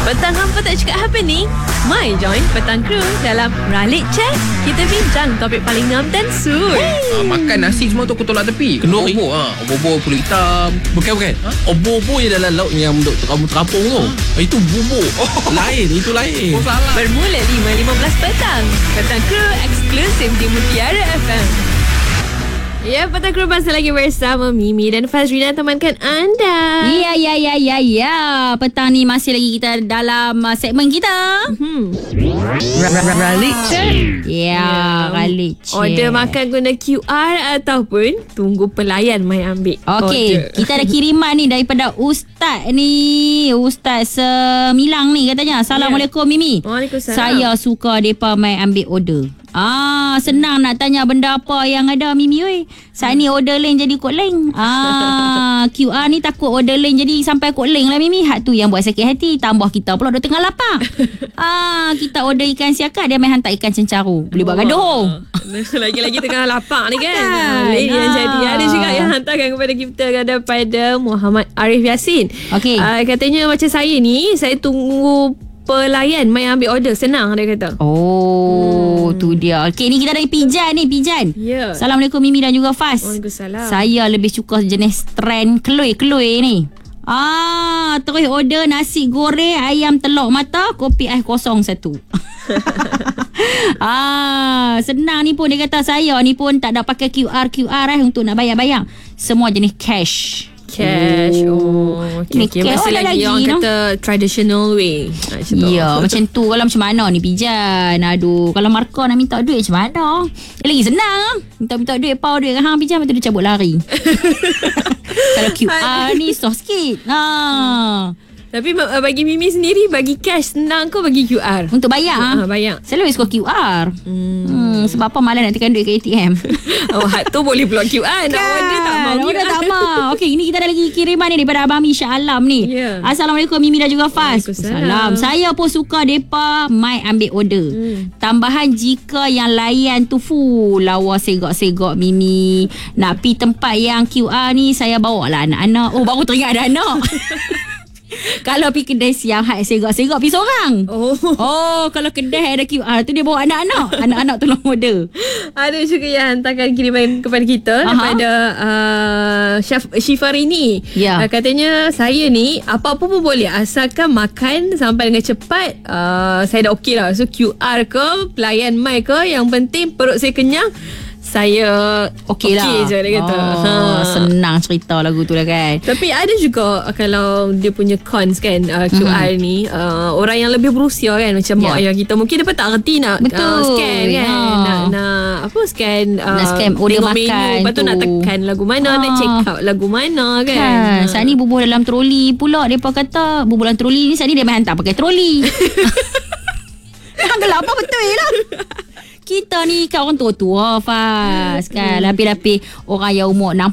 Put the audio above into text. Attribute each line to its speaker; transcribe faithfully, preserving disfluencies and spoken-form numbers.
Speaker 1: Petang hampa tak cakap apa ni? Mai join Petang Crew dalam Ralik Chat. Kita bincang topik paling ngam dan sur.
Speaker 2: Ah, makan nasi semua tu aku tolak tepi.
Speaker 3: Kenduri.
Speaker 2: Obor ha. Obor pulut hitam.
Speaker 3: Bukan bukan ha? Obor-obor yang dalam laut yang duk kamu terapung tu.
Speaker 2: Hmm.
Speaker 3: Itu bubur. Oh. Lain, itu lain.
Speaker 2: Oh salah.
Speaker 1: Bermula lima lima belas petang. Petang Crew eksklusif di Mutiara F M. Ya, Petang Crew masih lagi bersama Mimi dan Fazrina temankan anda.
Speaker 4: Ya, ya, ya, ya, ya. Petang ni masih lagi kita dalam uh, segmen kita.
Speaker 1: Hmm. Ralik Chat.
Speaker 4: Ya, Ralik Chat.
Speaker 1: Order makan guna Q R ataupun tunggu pelayan mai ambil.
Speaker 4: Okey,
Speaker 1: order.
Speaker 4: kita ada kiriman ni daripada Ustaz ni. Ustaz Semilang ni katanya. Assalamualaikum yeah. Mimi.
Speaker 1: Waalaikumsalam.
Speaker 4: Saya suka depa mai ambil order. Ah, senang nak tanya benda apa yang ada Mimi oi. Saat ni order lain jadi kod lain. Ah, Q R ni takut order lain jadi sampai kod lain lah Mimi. Hak tu yang buat sakit hati. Tambah kita pula dah tengah lapar. Ah, kita order ikan siakak, dia main hantar ikan cencaru. Boleh buat gaduh.
Speaker 1: Lagi-lagi tengah lapar ni kan.
Speaker 4: Kan?
Speaker 1: Lain yang
Speaker 4: Ah.
Speaker 1: jadi. Ada juga yang hantarkan kepada kita daripada Muhammad Arif Yassin.
Speaker 4: Okey.
Speaker 1: Uh, katanya macam saya ni, saya tunggu pelayan mai ambil order. Senang dia kata.
Speaker 4: Oh, hmm. tu dia. Okey, ni kita ada Pijan ni, Pijan.
Speaker 1: Ya.
Speaker 4: Assalamualaikum Mimi dan juga Faz.
Speaker 1: Waalaikumsalam.
Speaker 4: Saya lebih suka jenis trend kelui-kelui ni. Ah, terus order nasi goreng, ayam telur mata, kopi ais kosong satu. Ah, senang ni pun dia kata saya ni pun tak ada pakai Q R Q R eh untuk nak bayar-bayar. Semua jenis cash.
Speaker 1: Cash. Oh, okay,
Speaker 4: Ni
Speaker 1: okay.
Speaker 4: cash
Speaker 1: Masih
Speaker 4: ada
Speaker 1: lagi
Speaker 4: lagi,
Speaker 1: orang
Speaker 4: no?
Speaker 1: kata traditional way. Ha, macam tu.
Speaker 4: Ya, macam tu. Kalau macam mana ni Pijan? Aduh, kalau Marka nak minta duit macam mana? Eh, lagi senang. Minta-minta duit, pau duit kan hang Pijan, lepas tu dia cabut lari. Kalau Q R ni soft sikit. Ha.
Speaker 1: Tapi uh, bagi Mimi sendiri, bagi cash senang ke bagi Q R?
Speaker 4: Untuk bayar,
Speaker 1: Ha, bayar.
Speaker 4: saya lebih suka Q R.
Speaker 1: Hmm.
Speaker 4: Hmm, sebab apa malas nak tekan duit ke A T M.
Speaker 1: Oh, hak tu boleh pula Q R. Nak order tak mau.
Speaker 4: Nak order tak mau. Okey, ini kita ada lagi kiriman ni daripada Abang Misha Alam ni.
Speaker 1: Ya.
Speaker 4: Assalamualaikum Mimi dan juga Faz.
Speaker 1: Waalaikumsalam.
Speaker 4: Saya pun suka depa mai ambil order.
Speaker 1: Hmm.
Speaker 4: Tambahan jika yang layan tu full lawa segak-segak Mimi. Nak pi tempat yang Q R ni saya bawa lah anak-anak. Oh, baru teringat ada anak. Kalau pergi kedai siang hak segak-segak pergi seorang.
Speaker 1: Oh.
Speaker 4: Oh, kalau kedai ada Q R tu dia bawa anak-anak. Anak-anak tolong order.
Speaker 1: Ada juga yang hantarkan kiriman kepada kita. Aha. Daripada uh, Syaf, Syifarini.
Speaker 4: Ya.
Speaker 1: Uh, katanya saya ni apa-apa pun boleh asalkan makan sampai dengan cepat. Uh, saya dah okey lah. So Q R ke pelayan mai ke, yang penting perut saya kenyang, saya okey
Speaker 4: Okey lah.
Speaker 1: je dia kata.
Speaker 4: Oh,
Speaker 1: Ha.
Speaker 4: senang cerita lagu tu lah kan.
Speaker 1: Tapi ada juga uh, kalau dia punya cons kan, uh, Q R mm-hmm. ni uh, orang yang lebih berusia kan, macam
Speaker 4: Ya.
Speaker 1: mak ayah kita mungkin dia pun tak reti nak
Speaker 4: Betul.
Speaker 1: uh, scan kan,
Speaker 4: Ha.
Speaker 1: nak nak apa scan uh,
Speaker 4: Nak scan order
Speaker 1: tengok
Speaker 4: makan
Speaker 1: menu, lepas tu
Speaker 4: tu.
Speaker 1: nak tekan lagu mana,
Speaker 4: Ha.
Speaker 1: nak check out lagu mana kan.
Speaker 4: Kan, saat ni bubuh dalam troli pula. Mereka kata bubuh dalam troli ni saat ni dia main hantar pakai troli. Hang gelap apa betul lah. Kita ni kan orang tua-tua Faz kan. Lapis-lapis orang yang umur enam